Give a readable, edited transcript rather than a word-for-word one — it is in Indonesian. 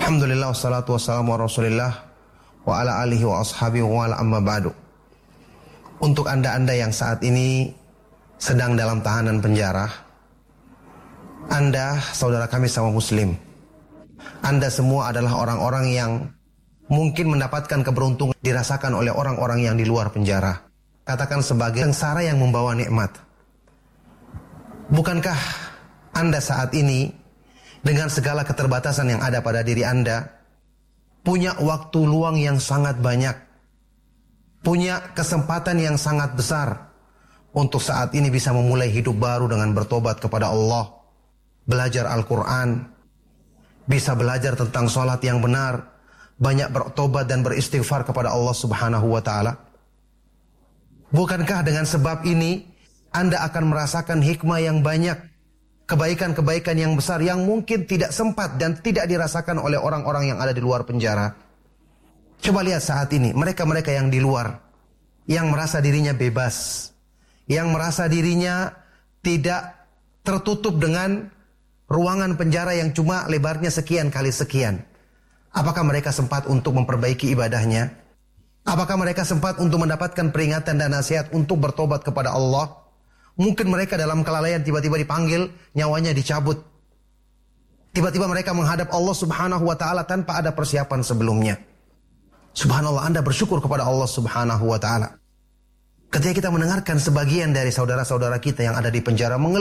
Alhamdulillah wassalatu wassalamu ala Rasulillah wa ala alihi wa ashabihi wa ala amma ba'du. Untuk anda-anda yang saat ini sedang dalam tahanan penjara, Anda saudara kami sama muslim, Anda semua adalah orang-orang yang mungkin mendapatkan keberuntungan dirasakan oleh orang-orang yang di luar penjara. Katakan sebagai sengsara yang membawa nikmat. Bukankah Anda saat ini dengan segala keterbatasan yang ada pada diri Anda punya waktu luang yang sangat banyak, punya kesempatan yang sangat besar untuk saat ini bisa memulai hidup baru dengan bertobat kepada Allah, belajar Al-Quran, bisa belajar tentang sholat yang benar, banyak bertobat dan beristighfar kepada Allah Subhanahu wa Ta'ala. Bukankah dengan sebab ini Anda akan merasakan hikmah yang banyak, kebaikan-kebaikan yang besar yang mungkin tidak sempat dan tidak dirasakan oleh orang-orang yang ada di luar penjara? Coba lihat saat ini, mereka-mereka yang di luar, yang merasa dirinya bebas, yang merasa dirinya tidak tertutup dengan ruangan penjara yang cuma lebarnya sekian kali sekian. Apakah mereka sempat untuk memperbaiki ibadahnya? Apakah mereka sempat untuk mendapatkan peringatan dan nasihat untuk bertobat kepada Allah? Mungkin mereka dalam kelalaian tiba-tiba dipanggil, nyawanya dicabut. Tiba-tiba mereka menghadap Allah Subhanahu wa Ta'ala tanpa ada persiapan sebelumnya. Subhanallah, Anda bersyukur kepada Allah Subhanahu wa Ta'ala. Ketika kita mendengarkan sebagian dari saudara-saudara kita yang ada di penjara